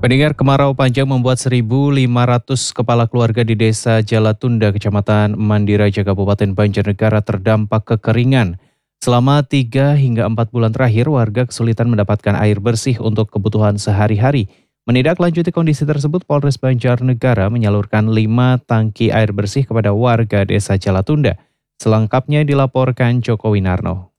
Pendengar, kemarau panjang membuat 1.500 kepala keluarga di Desa Jalatunda, Kecamatan Mandiraja, Kabupaten Banjarnegara terdampak kekeringan. Selama 3 hingga 4 bulan terakhir, warga kesulitan mendapatkan air bersih untuk kebutuhan sehari-hari. Menindaklanjuti kondisi tersebut, Polres Banjarnegara menyalurkan 5 tangki air bersih kepada warga Desa Jalatunda. Selengkapnya dilaporkan Joko Winarno.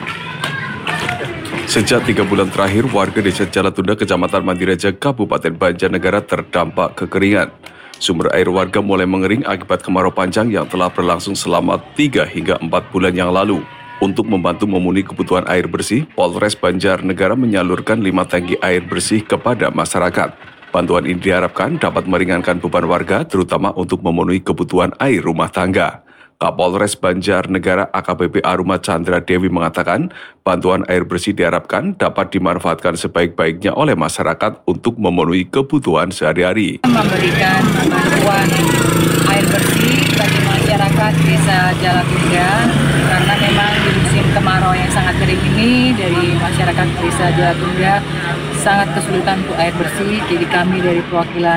Sejak 3 bulan terakhir, warga Desa Jalatunda, Kecamatan Mandiraja, Kabupaten Banjarnegara terdampak kekeringan. Sumber air warga mulai mengering akibat kemarau panjang yang telah berlangsung selama 3 hingga 4 bulan yang lalu. Untuk membantu memenuhi kebutuhan air bersih, Polres Banjarnegara menyalurkan 5 tangki air bersih kepada masyarakat. Bantuan ini diharapkan dapat meringankan beban warga, terutama untuk memenuhi kebutuhan air rumah tangga. Kapolres Banjarnegara AKBP Aruma Chandra Dewi mengatakan, bantuan air bersih diharapkan dapat dimanfaatkan sebaik-baiknya oleh masyarakat untuk memenuhi kebutuhan sehari-hari. Memberikan bantuan air bersih bagi masyarakat Desa Jalatunda karena memang di musim kemarau yang sangat kering ini dari masyarakat Desa Jalatunda sangat kesulitan untuk air bersih. Jadi kami dari perwakilan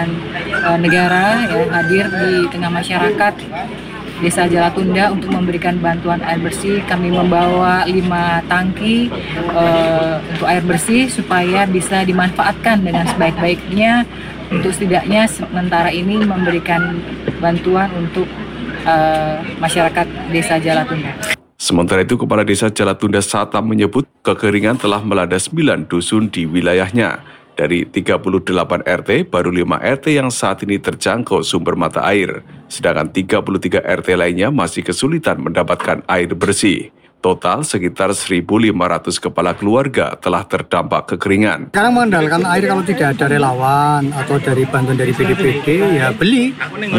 negara hadir di tengah masyarakat Desa Jalatunda untuk memberikan bantuan air bersih. Kami membawa 5 tangki untuk air bersih supaya bisa dimanfaatkan dengan sebaik-baiknya untuk setidaknya sementara ini memberikan bantuan untuk masyarakat Desa Jalatunda. Sementara itu, Kepala Desa Jalatunda Satam menyebut kekeringan telah melanda 9 dusun di wilayahnya. Dari 38 RT, baru 5 RT yang saat ini terjangkau sumber mata air. Sedangkan 33 RT lainnya masih kesulitan mendapatkan air bersih. Total sekitar 1.500 kepala keluarga telah terdampak kekeringan. Sekarang mengandalkan air kalau tidak ada relawan atau dari bantuan dari BPBD, ya beli.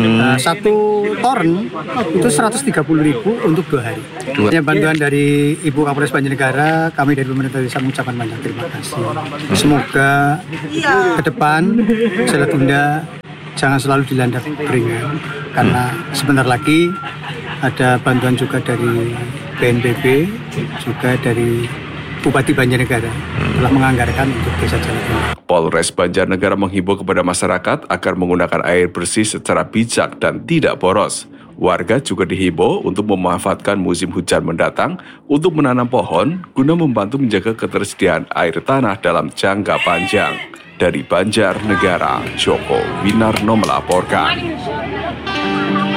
Satu toren itu 130.000 untuk 2 hari. Bantuan dari Ibu Kapolres Banjarnegara, kami dari pemerintah desa mengucapkan banyak terima kasih. Semoga ke depan Jalatunda jangan selalu dilanda kekeringan, karena sebentar lagi ada bantuan juga dari BNPB, juga dari Bupati Banjarnegara telah menganggarkan untuk Desa Jalatunda. Polres Banjarnegara menghimbau kepada masyarakat agar menggunakan air bersih secara bijak dan tidak boros. Warga juga dihimbau untuk memanfaatkan musim hujan mendatang untuk menanam pohon guna membantu menjaga ketersediaan air tanah dalam jangka panjang. Dari Banjarnegara, Joko Winarno melaporkan.